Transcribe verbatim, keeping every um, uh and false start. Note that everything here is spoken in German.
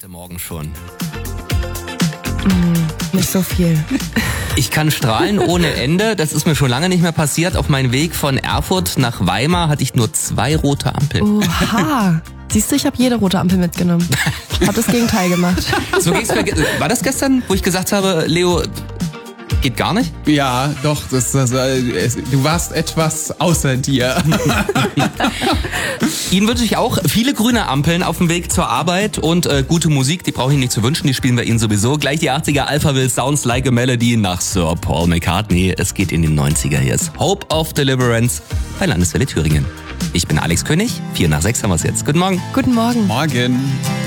Heute Morgen schon. Nicht so viel. Ich kann strahlen ohne Ende. Das ist mir schon lange nicht mehr passiert. Auf meinem Weg von Erfurt nach Weimar hatte ich nur zwei rote Ampeln. Oha. Siehst du, ich habe jede rote Ampel mitgenommen. Hab das Gegenteil gemacht. So ging's mir. War das gestern, wo ich gesagt habe, Leo, geht gar nicht? Ja, doch, das, das, das, du warst etwas außer dir. Ihnen wünsche ich auch viele grüne Ampeln auf dem Weg zur Arbeit und äh, gute Musik, die brauche ich nicht zu wünschen, die spielen wir Ihnen sowieso. Gleich die achtziger Alphaville Sounds Like a Melody nach Sir Paul McCartney. Es geht in die neunziger. Hier ist Hope of Deliverance bei Landeswelle Thüringen. Ich bin Alex König, vier nach sechs haben wir es jetzt. Guten Morgen. Guten Morgen. Morgen.